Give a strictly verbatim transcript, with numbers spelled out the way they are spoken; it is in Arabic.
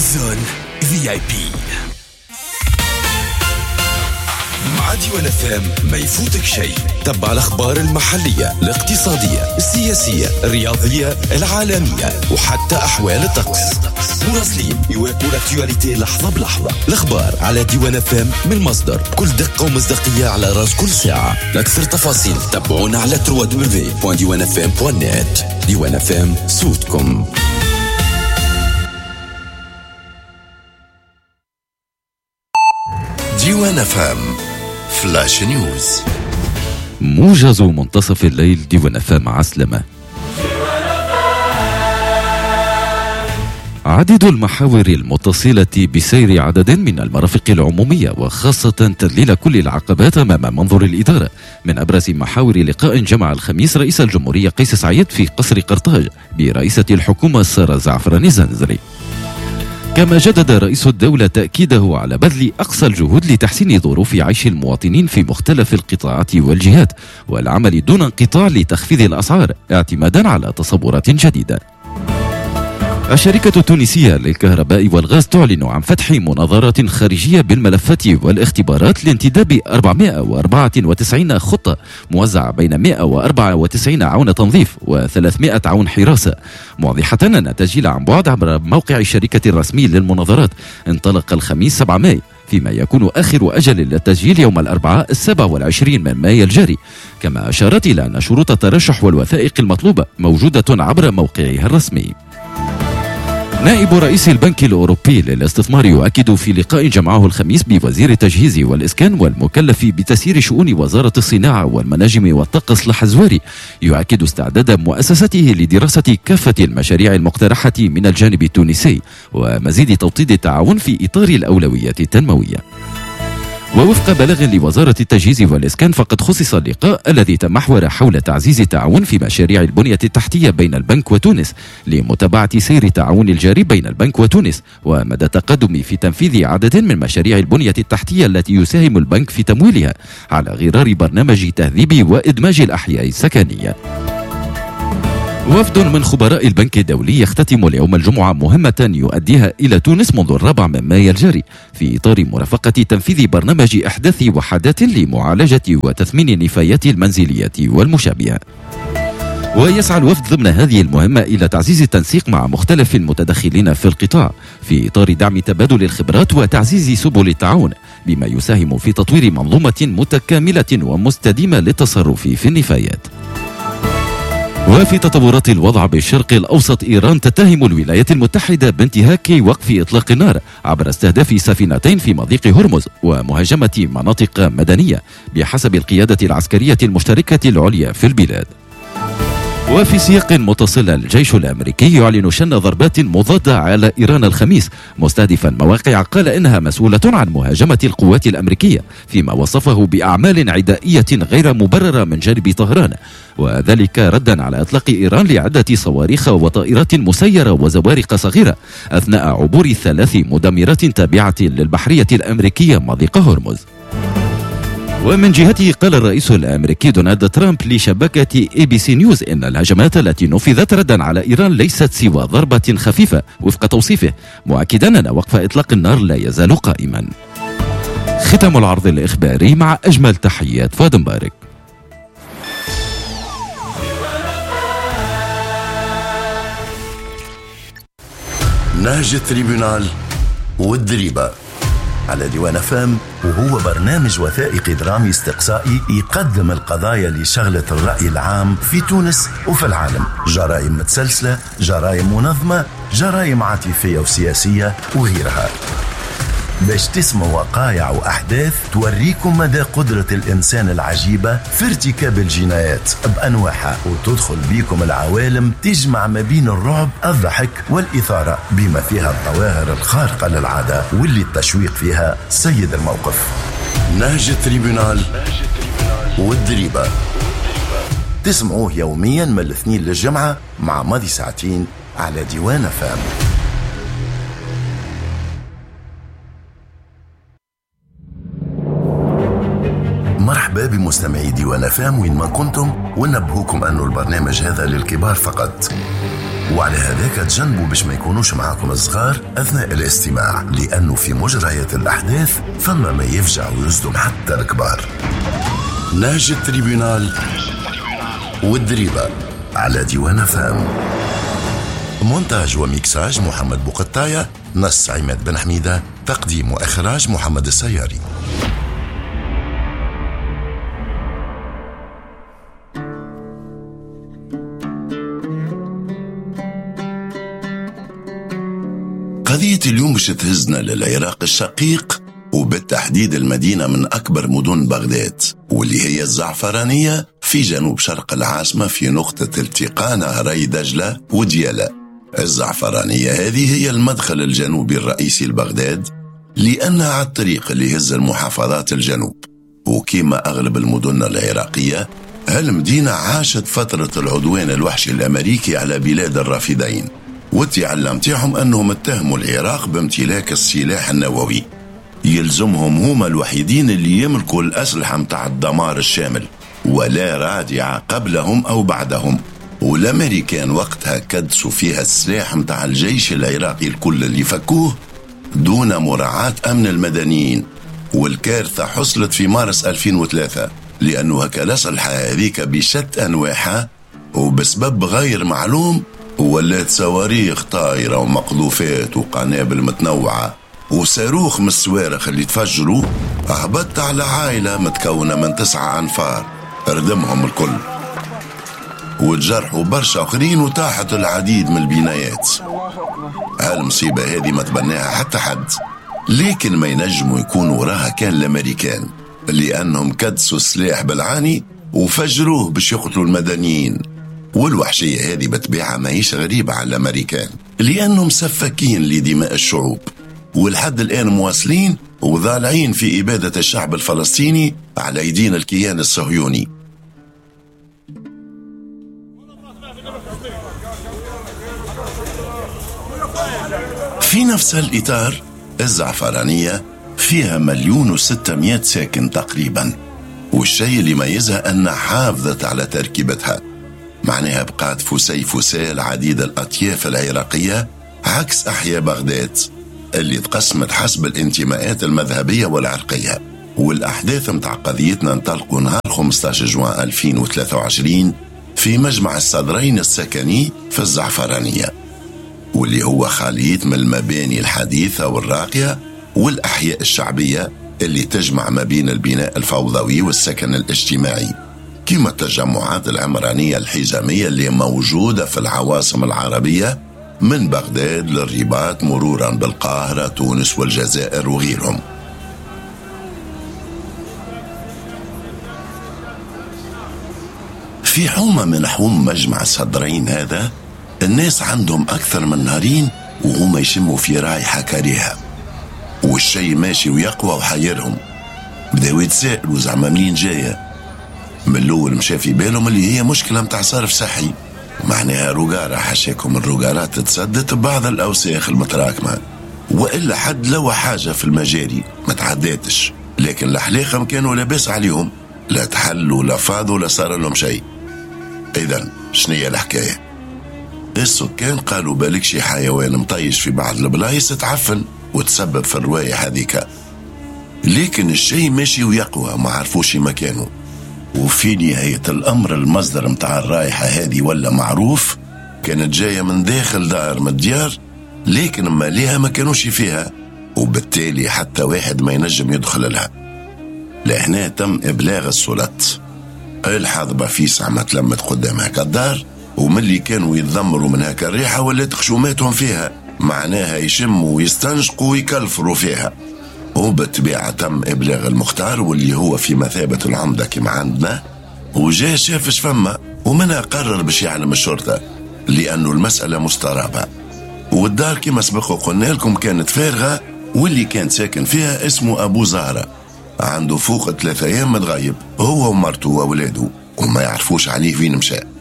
زون في اي بي مع ديوان فام ما يفوتك شيء. تبع الأخبار المحلية الاقتصادية السياسية الرياضية العالمية وحتى أحوال الطقس. مراسلين يواكبوا الاكتواليتي لحظة بلحظة. الأخبار على ديوان فام من مصدر كل دقة ومصداقية على راس كل ساعة. لأكثر تفاصيل تابعونا على دبليو دبليو دبليو دوت ديوان اف ام دوت نت. ديوان فام صوتكم. ديوان فام فلاش نيوز. موجز منتصف الليل. ديوان فام عسلمة. عدد المحاور المتصلة بسير عدد من المرافق العمومية وخاصة تذليل كل العقبات أمام منظور الإدارة. من أبرز محاور لقاء جمع الخميس رئيس الجمهورية قيس سعيد في قصر قرطاج برئيسة الحكومة سارة زعفراني الزنزري. كما جدد رئيس الدولة تأكيده على بذل أقصى الجهود لتحسين ظروف عيش المواطنين في مختلف القطاعات والجهات والعمل دون انقطاع لتخفيض الأسعار اعتمادا على تصورات جديدة. الشركة التونسية للكهرباء والغاز تعلن عن فتح مناظرات خارجية بالملفات والاختبارات لانتداب أربعمائة وأربعة وتسعين خطة موزعة بين مائة وأربعة وتسعين عون تنظيف وثلاثمائة عون حراسة، موضحة أن التسجيل عن بعد عبر موقع الشركة الرسمي للمناظرات انطلق الخميس سبعة ماي، فيما يكون آخر أجل للتسجيل يوم الأربعاء السابع والعشرين من ماي الجاري. كما أشارت إلى أن شروط الترشح والوثائق المطلوبة موجودة عبر موقعها الرسمي. نائب رئيس البنك الأوروبي للاستثمار يؤكد في لقاء جمعه الخميس بوزير التجهيز والإسكان والمكلف بتسيير شؤون وزارة الصناعة والمناجم والطقس الحزواري، يؤكد استعداد مؤسسته لدراسة كافة المشاريع المقترحة من الجانب التونسي ومزيد توطيد التعاون في إطار الأولويات التنموية. ووفق بلاغ لوزارة التجهيز والإسكان فقد خصص اللقاء الذي تمحور حول تعزيز التعاون في مشاريع البنية التحتية بين البنك وتونس لمتابعة سير التعاون الجاري بين البنك وتونس ومدى التقدم في تنفيذ عدد من مشاريع البنية التحتية التي يساهم البنك في تمويلها على غرار برنامج تهذيب وإدماج الأحياء السكنية. وفد من خبراء البنك الدولي يختتم اليوم الجمعة مهمة يؤديها إلى تونس منذ الرابع من ماي الجاري في إطار مرافقة تنفيذ برنامج إحداث وحدات لمعالجة وتثمين النفايات المنزلية والمشابهة. ويسعى الوفد ضمن هذه المهمة إلى تعزيز التنسيق مع مختلف المتدخلين في القطاع في إطار دعم تبادل الخبرات وتعزيز سبل التعاون بما يساهم في تطوير منظومة متكاملة ومستديمة للتصرف في النفايات. وفي تطورات الوضع بالشرق الأوسط، إيران تتهم الولايات المتحدة بانتهاك وقف إطلاق النار عبر استهداف سفينتين في مضيق هرمز ومهاجمة مناطق مدنية بحسب القيادة العسكرية المشتركة العليا في البلاد. وفي سياق متصل، الجيش الأمريكي يعلن شن ضربات مضادة على إيران الخميس مستهدفا مواقع قال إنها مسؤولة عن مهاجمة القوات الأمريكية، فيما وصفه بأعمال عدائية غير مبررة من جانب طهران، وذلك ردا على إطلاق إيران لعدة صواريخ وطائرات مسيرة وزوارق صغيرة أثناء عبور ثلاث مدمرات تابعة للبحرية الأمريكية مضيق هرمز. ومن جهته قال الرئيس الأمريكي دونالد ترامب لشبكة اي بي سي نيوز إن الهجمات التي نفذت ردا على إيران ليست سوى ضربة خفيفة وفق توصيفه، مؤكدا أن وقف إطلاق النار لا يزال قائما. ختام العرض الإخباري مع أجمل تحيات فؤاد مبارك. نهج التريبيونال والدريبة على ديوان فام، وهو برنامج وثائقي درامي استقصائي يقدم القضايا اللي شغلت الرأي العام في تونس وفي العالم، جرائم متسلسلة، جرائم منظمة، جرائم عاطفية وسياسية وغيرها، باش تسمعوا وقائع وأحداث توريكم مدى قدرة الإنسان العجيبة في ارتكاب الجنايات بأنواعها، وتدخل بيكم العوالم تجمع ما بين الرعب، الضحك والإثارة، بما فيها الظواهر الخارقة للعادة واللي التشويق فيها سيد الموقف. نهج التريبيونال والدريبة تسمعوه يوميا من الاثنين للجمعة مع ماضي ساعتين على ديوان فام. مرحبا بمستمعي ديوان فام وين ما كنتم، ونبهوكم أن البرنامج هذا للكبار فقط. وعلى هذاك تجنبوا باش ما يكونوش معاكم الصغار أثناء الاستماع، لأنه في مجريات الأحداث ثم ما يفجع ويصدم حتى الكبار. نهج التريبيونال والدريبة على ديوان فام. مونتاج وميكساج محمد بوقطاية، نص عماد بن حميدة، تقديم وإخراج محمد السياري. قضية اليوم باش تهزنا للعراق الشقيق، وبالتحديد المدينة من أكبر مدن بغداد، واللي هي الزعفرانية في جنوب شرق العاصمة في نقطة التقاء نهري دجلة وديالى. الزعفرانية هذه هي المدخل الجنوبي الرئيسي لبغداد، لأنها على الطريق اللي يهز المحافظات الجنوب. وكما أغلب المدن العراقية، هالمدينة عاشت فترة العدوان الوحشي الأمريكي على بلاد الرافدين، والتعلم تاعهم أنهم اتهموا العراق بامتلاك السلاح النووي. يلزمهم هما الوحيدين اللي يملكوا الأسلحة متاع الدمار الشامل، ولا رادعة قبلهم أو بعدهم. والأمريكان وقتها كدسوا فيها السلاح متاع الجيش العراقي الكل اللي فكوه دون مراعاة أمن المدنيين. والكارثة حصلت في مارس ألفين وثلاثة، لأنه هكا الأسلحة هذيك بشتى أنواعها وبسبب غير معلوم ولات صواريخ طائرة ومقذوفات وقنابل متنوعة وصاروخ من الصواريخ اللي تفجروا هبطت على عائلة متكونة من تسعة أنفار، اردمهم الكل وتجرحوا برشا آخرين وطاحت العديد من البنايات. هالمصيبة هذه ما تبناها حتى حد، لكن ما ينجموا يكونوا وراها كان الأمريكان، لأنهم كدسوا السلاح بالعاني وفجروه باش يقتلوا المدنيين. والوحشية هذه بتبيعها ماهيش غريبة على الأمريكان، لأنهم سفاكين لدماء الشعوب، والحد الآن مواصلين وضالعين في إبادة الشعب الفلسطيني على أيدين الكيان الصهيوني. في نفس الإطار، الزعفرانية فيها مليون وستمائة ساكن تقريبا، والشيء اللي يميزها أنها حافظت على تركيبتها، معناها بقات فسي فسال عديد الأطياف العراقية، عكس أحياء بغداد اللي تقسمت حسب الانتماءات المذهبية والعرقية. والأحداث متاع قضيتنا انطلقوا نهار خمسة عشر جوان ألفين وثلاثة وعشرين في مجمع الصدرين السكني في الزعفرانية، واللي هو خليط من المباني الحديثة والراقية والأحياء الشعبية اللي تجمع ما بين البناء الفوضوي والسكن الاجتماعي، كما التجمعات العمرانية الحزامية اللي موجودة في العواصم العربية من بغداد للرباط مرورا بالقاهرة تونس والجزائر وغيرهم. في حومة من حوم مجمع الصدرين هذا، الناس عندهم أكثر من نهارين وهم يشموا في رائحة كريهة، والشي ماشي ويقوى وحيرهم. بداو يتسائلوا زعما منين جاية. من الأول مشى في بالهم اللي هي مشكلة متاع صرف صحي، معناها روغارة حشاكم الروغارات تسدت ببعض الأوساخ المتراكمة، وإلا حد لو حاجة في المجاري ما تعداتش، لكن الأحلاقهم كانوا لاباس عليهم، لا تحلوا لا فاضوا لا صار لهم شيء. إذن شنية الحكاية؟ السكان قالوا بالك شي حيوان مطيش في بعض البلايص تعفن وتسبب في الروايح هذيك، لكن الشيء ماشي ويقوى ما عرفوش مكانه. وفي نهاية الأمر المصدر متاع الرائحة هذه ولا معروف، كانت جاية من داخل دار من الديار، لكن ماليها ما كانوش فيها، وبالتالي حتى واحد ما ينجم يدخل لها. لهنا تم إبلاغ السلطات. الحظبة في ساعة تلمت قدام هكا الدار، وملي كانوا يتذمروا من هكا الريحة ولات خشوماتهم فيها، معناها يشموا ويستنشقوا ويكلفروا فيها. وبالطبيعة تم إبلاغ المختار واللي هو في مثابة العمدة كما عندنا، وجاء شاف شفمة ومنها قرر باش يعلم الشرطة، لأنه المسألة مسترابة. والدار كما سبق قلنا لكم كانت فارغة، واللي كان ساكن فيها اسمه أبو زهرة، عنده فوق ثلاثة أيام متغيب هو ومرته وأولاده، وما يعرفوش عليه فين مشى.